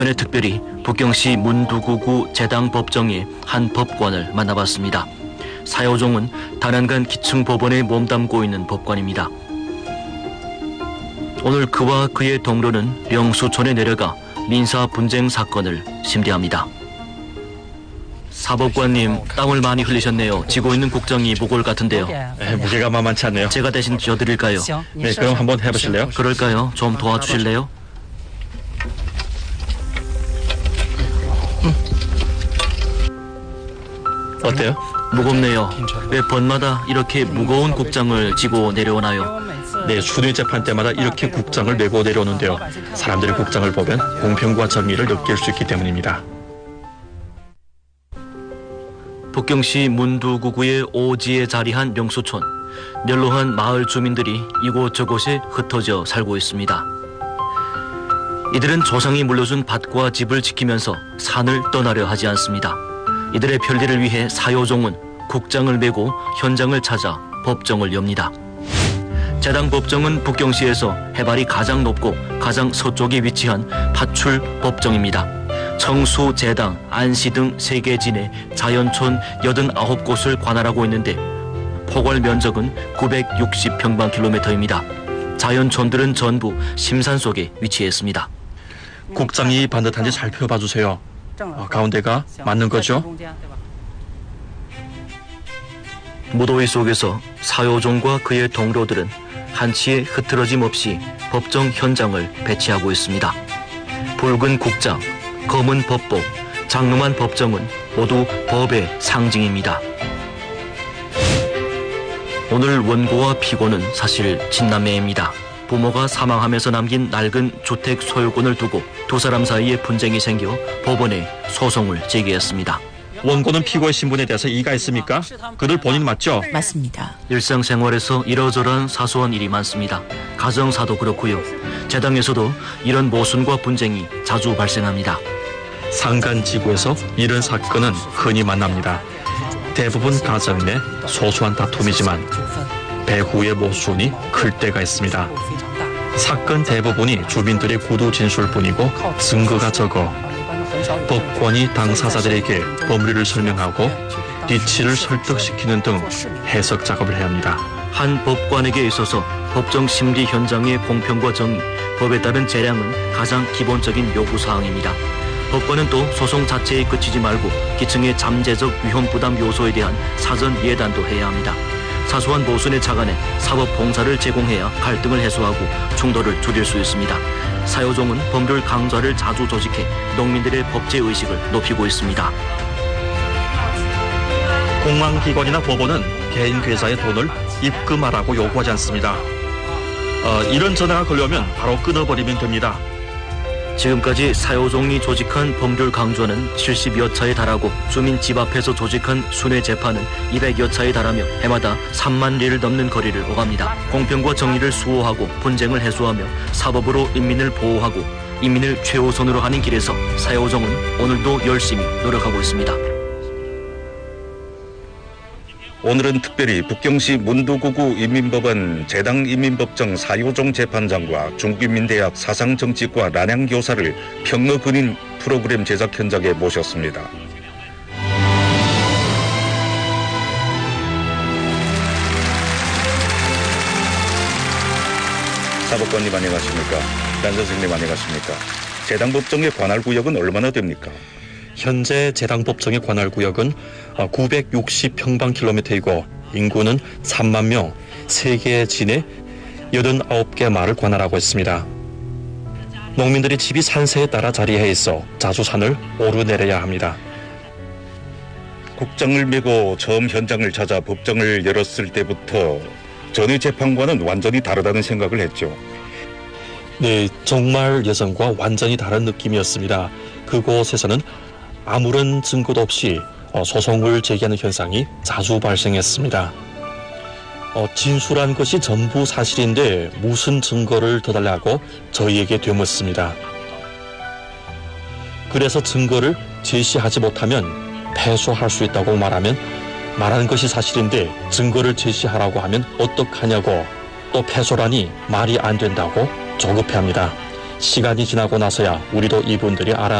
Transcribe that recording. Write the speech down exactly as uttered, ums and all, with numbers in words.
이번에 특별히 북경시 문두구구 제당법정의 한 법관을 만나봤습니다. 사요종은 단안간 기층법원에 몸담고 있는 법관입니다. 오늘 그와 그의 동료는 명수촌에 내려가 민사 분쟁 사건을 심리합니다. 사법관님, 땀을 많이 흘리셨네요. 지고 있는 국정이 무거울 같은데요. 네, 무게가 만만치 않네요. 제가 대신 쥐어드릴까요? 네, 그럼 한번 해보실래요? 그럴까요? 좀 도와주실래요? 어때요? 무겁네요. 왜 번마다 이렇게 무거운 국장을 지고 내려오나요? 네, 순위 재판 때마다 이렇게 국장을 메고 내려오는데요. 사람들이 국장을 보면 공평과 정의를 느낄 수 있기 때문입니다. 북경시 문두구구의 오지에 자리한 명수촌. 멸로한 마을 주민들이 이곳저곳에 흩어져 살고 있습니다. 이들은 조상이 물려준 밭과 집을 지키면서 산을 떠나려 하지 않습니다. 이들의 편리를 위해 사요종은 국장을 메고 현장을 찾아 법정을 엽니다. 제당법정은 북경시에서 해발이 가장 높고 가장 서쪽에 위치한 파출 법정입니다. 청수, 제당, 안시 등 세 개 진의 자연촌 여든아홉 곳을 관할하고 있는데 포괄 면적은 구백육십 평방킬로미터입니다. 자연촌들은 전부 심산 속에 위치했습니다. 국장이 반듯한지 잘 펴봐 주세요. 어, 가운데가 맞는 거죠? 무더위 속에서 사요종과 그의 동료들은 한치의 흐트러짐 없이 법정 현장을 배치하고 있습니다. 붉은 국장, 검은 법복, 장엄한 법정은 모두 법의 상징입니다. 오늘 원고와 피고는 사실 친남매입니다. 부모가 사망하면서 남긴 낡은 주택 소유권을 두고 두 사람 사이에 분쟁이 생겨 법원에 소송을 제기했습니다. 원고는 피고의 신분에 대해서 이의가 있습니까? 그들 본인 맞죠? 맞습니다. 일상생활에서 이러저러한 사소한 일이 많습니다. 가정사도 그렇고요. 제당에서도 이런 모순과 분쟁이 자주 발생합니다. 상간지구에서 이런 사건은 흔히 만납니다. 대부분 가정 내 소소한 다툼이지만 배후의 모순이 클 때가 있습니다. 사건 대부분이 주민들의 구두 진술뿐이고 증거가 적어 법관이 당사자들에게 법리를 설명하고 리치를 설득시키는 등 해석 작업을 해야 합니다. 한 법관에게 있어서 법정 심리 현장의 공평과 정의, 법에 따른 재량은 가장 기본적인 요구사항입니다. 법관은 또 소송 자체에 그치지 말고 기층의 잠재적 위험 부담 요소에 대한 사전 예단도 해야 합니다. 사소한 모순에 착안해 사법 봉사를 제공해야 갈등을 해소하고 충돌을 줄일 수 있습니다. 사요종은 법률 강좌를 자주 조직해 농민들의 법제의식을 높이고 있습니다. 공안기관이나 법원은 개인 계좌에 돈을 입금하라고 요구하지 않습니다. 어, 이런 전화가 걸려오면 바로 끊어버리면 됩니다. 지금까지 사요종이 조직한 법률 강좌는 칠십여 차에 달하고 주민 집 앞에서 조직한 순회 재판은 이백여 차에 달하며 해마다 삼만 리를 넘는 거리를 오갑니다. 공평과 정의를 수호하고 분쟁을 해소하며 사법으로 인민을 보호하고 인민을 최우선으로 하는 길에서 사요종은 오늘도 열심히 노력하고 있습니다. 오늘은 특별히 북경시 문두구구 인민법원 제당인민법정 사요종 재판장과 중국인민대학 사상정치과 난양교사를 평어근인 프로그램 제작 현장에 모셨습니다. 사법관님 안녕하십니까? 난 선생님 안녕하십니까? 제당법정의 관할구역은 얼마나 됩니까? 현재 제당법정의 관할구역은 구백육십 평방킬로미터이고 인구는 삼만 명, 세 개 진에 여든아홉 개 마을을 관할하고 있습니다. 농민들이 집이 산세에 따라 자리해 있어 자주 산을 오르내려야 합니다. 국장을 메고 처음 현장을 찾아 법정을 열었을 때부터 전의 재판과는 완전히 다르다는 생각을 했죠. 네, 정말 예전과 완전히 다른 느낌이었습니다. 그곳에서는 아무런 증거도 없이 소송을 제기하는 현상이 자주 발생했습니다. 어, 진술한 것이 전부 사실인데 무슨 증거를 더 달라고 저희에게 되묻습니다. 그래서 증거를 제시하지 못하면 패소할 수 있다고 말하면 말한 것이 사실인데 증거를 제시하라고 하면 어떡하냐고 또 패소라니 말이 안 된다고 조급해합니다. 시간이 지나고 나서야 우리도 이분들이 알아